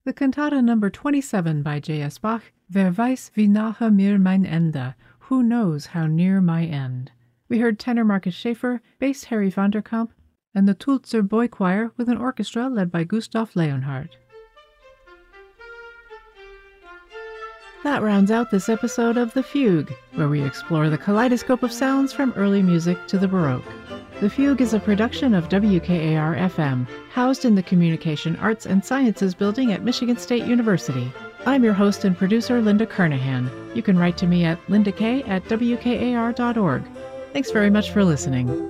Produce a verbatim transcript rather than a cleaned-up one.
The cantata number twenty-seven by J S. Bach, Wer weiß wie nahe mir mein Ende, Who knows how near my end. We heard tenor Marcus Schaefer, bass Harry Vanderkamp, and the Tulzer Boy Choir with an orchestra led by Gustav Leonhardt. That rounds out this episode of The Fugue, where we explore the kaleidoscope of sounds from early music to the Baroque. The Fugue is a production of W K A R F M, housed in the Communication Arts and Sciences Building at Michigan State University. I'm your host and producer, Linda Kernahan. You can write to me at lindak at w k a r dot org. Thanks very much for listening.